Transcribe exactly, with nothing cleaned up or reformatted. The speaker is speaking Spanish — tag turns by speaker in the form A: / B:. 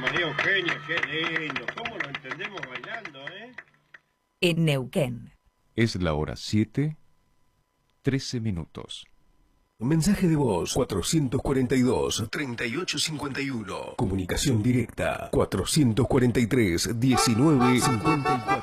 A: María Eugenia, qué lindo. ¿Cómo lo entendemos bailando, eh?
B: En Neuquén.
C: Es la hora siete, trece minutos.
D: Mensaje de voz cuatrocientos cuarenta y dos, treinta y ocho cincuenta y uno. Comunicación directa cuatrocientos cuarenta y tres, diecinueve cincuenta y cuatro.